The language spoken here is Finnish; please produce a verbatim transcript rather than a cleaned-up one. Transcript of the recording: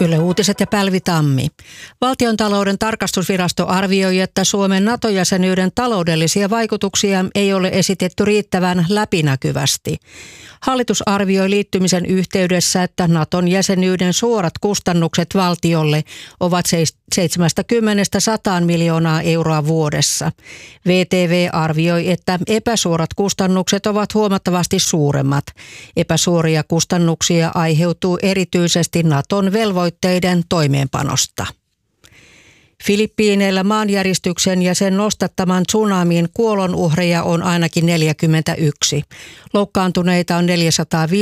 Yle Uutiset ja Pälvi Tammi. Valtiontalouden tarkastusvirasto arvioi, että Suomen NATO-jäsenyyden taloudellisia vaikutuksia ei ole esitetty riittävän läpinäkyvästi. Hallitus arvioi liittymisen yhteydessä, että Naton jäsenyyden suorat kustannukset valtiolle ovat seitsemänkymmentä sataan miljoonaa euroa vuodessa. V T V arvioi, että epäsuorat kustannukset ovat huomattavasti suuremmat. Epäsuoria kustannuksia aiheutuu erityisesti Naton velvoitteiden toimeenpanosta. Filippiineillä maanjäristyksen ja sen nostattaman tsunamin kuolonuhreja on ainakin neljäkymmentäyksi. Loukkaantuneita on neljäsataaviisikymmentä